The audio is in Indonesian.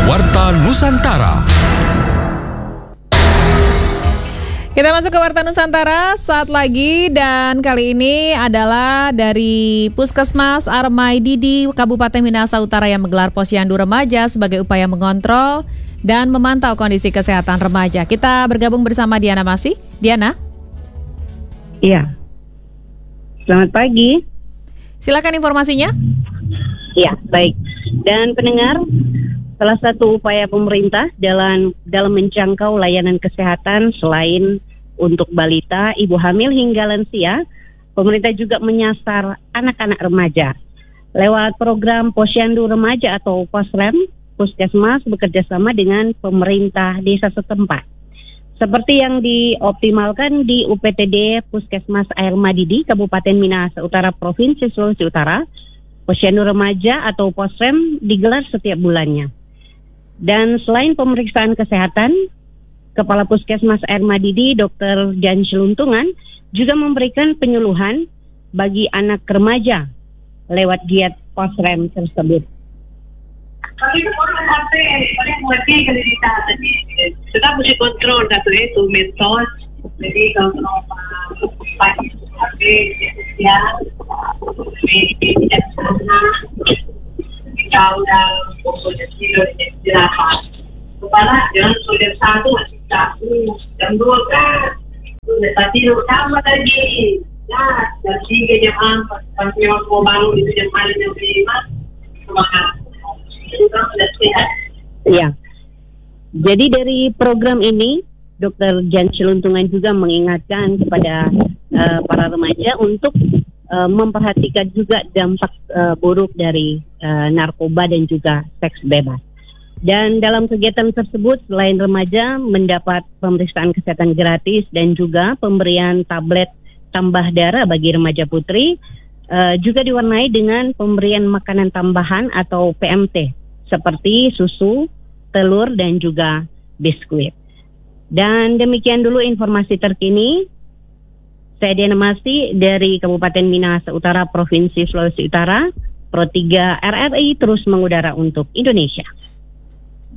Warta Nusantara. Kita masuk ke Warta Nusantara saat lagi, dan kali ini adalah dari Puskesmas Armadi di Kabupaten Minahasa Utara yang menggelar posyandu remaja sebagai upaya mengontrol dan memantau kondisi kesehatan remaja. Kita bergabung bersama Diana Masih. Diana? Iya. Selamat pagi. Silakan informasinya. Ya, baik. Dan pendengar, salah satu upaya pemerintah dalam menjangkau layanan kesehatan selain untuk balita, ibu hamil hingga lansia, pemerintah juga menyasar anak-anak remaja. Lewat program Posyandu Remaja atau Posrem, Puskesmas bekerja sama dengan pemerintah desa setempat. Seperti yang dioptimalkan di UPTD Puskesmas Armadi di Kabupaten Minahasa Utara, Provinsi Sulawesi Utara, Posyandu Remaja atau Posrem digelar setiap bulannya. Dan selain pemeriksaan kesehatan, Kepala Puskesmas Armadi Dr. Jan Celuntungan juga memberikan penyuluhan bagi anak remaja lewat giat Posrem tersebut. Kita mesti kontrol satu itu medsos. Jadi kalau pagi ya tidak sana kita udah pokoknya istirahat. Kepala jangan sudah satu masih satu jam 2 kan sudah tidur sama lagi. Nah, jam 3 jam 4 pas memang mau bangun itu jam 4 jam 5 makan. Ya. Jadi dari program ini Dr. Jan Celuntungan juga mengingatkan kepada para remaja untuk memperhatikan juga dampak buruk dari narkoba dan juga seks bebas. Dan dalam kegiatan tersebut, selain remaja mendapat pemeriksaan kesehatan gratis dan juga pemberian tablet tambah darah bagi remaja putri, juga diwarnai dengan pemberian makanan tambahan atau PMT seperti susu, telur, dan juga biskuit. Dan demikian dulu informasi terkini. Saya Diana Masih dari Kabupaten Minahasa Utara, Provinsi Sulawesi Utara, Pro 3 RRI terus mengudara untuk Indonesia.